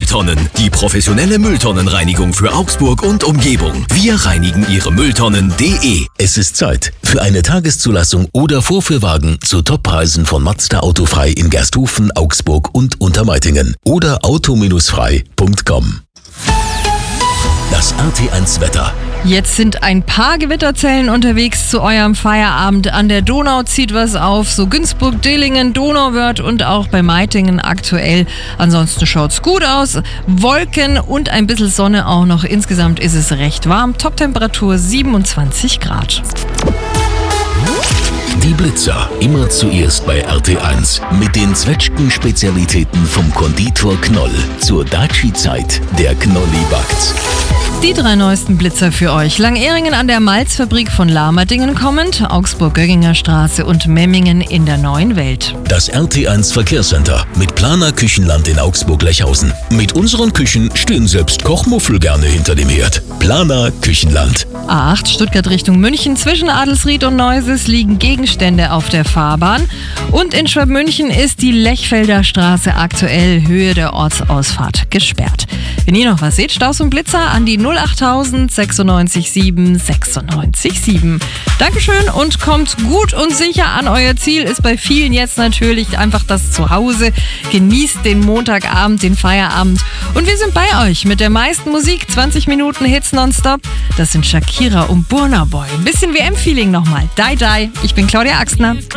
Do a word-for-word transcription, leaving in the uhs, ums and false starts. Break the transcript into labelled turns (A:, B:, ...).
A: Mülltonnen, die professionelle Mülltonnenreinigung für Augsburg und Umgebung. Wir reinigen Ihre Mülltonnen punkt de.
B: Es ist Zeit für eine Tageszulassung oder Vorführwagen zu Toppreisen von Mazda Autofrei in Gersthofen, Augsburg und Untermeitingen oder auto frei punkt com. Das R T eins Wetter.
C: Jetzt sind ein paar Gewitterzellen unterwegs zu eurem Feierabend. An der Donau zieht was auf, so Günzburg, Dillingen, Donauwörth und auch bei Meitingen aktuell. Ansonsten schaut's gut aus. Wolken und ein bisschen Sonne auch noch. Insgesamt ist es recht warm. Toptemperatur siebenundzwanzig Grad.
B: Die Blitzer, immer zuerst bei R T eins. Mit den Zwetschgen-Spezialitäten vom Konditor Knoll. Zur Daci-Zeit, der Knolli backt's.
C: Die drei neuesten Blitzer für euch. Langeeringen an der Malzfabrik von Lamerdingen kommend, Augsburg-Gögginger Straße und Memmingen in der Neuen Welt.
B: Das R T eins Verkehrscenter mit Planer Küchenland in Augsburg-Lechhausen. Mit unseren Küchen stehen selbst Kochmuffel gerne hinter dem Herd. Planer Küchenland.
C: A acht Stuttgart Richtung München. Zwischen Adelsried und Neuses liegen Gegenstände auf der Fahrbahn. Und in Schwabmünchen ist die Lechfelder Straße aktuell Höhe der Ortsausfahrt gesperrt. Wenn ihr noch was seht, Staus und Blitzer an die null achttausend sechsundneunzig sieben sechsundneunzig sieben. Dankeschön und kommt gut und sicher an euer Ziel. Ist bei vielen jetzt natürlich einfach das Zuhause. Genießt den Montagabend, den Feierabend. Und wir sind bei euch mit der meisten Musik. zwanzig Minuten Hits nonstop. Das sind Shakira und Burna Boy. Ein bisschen W M-Feeling nochmal. Die, die. Ich bin Claudia Axtner.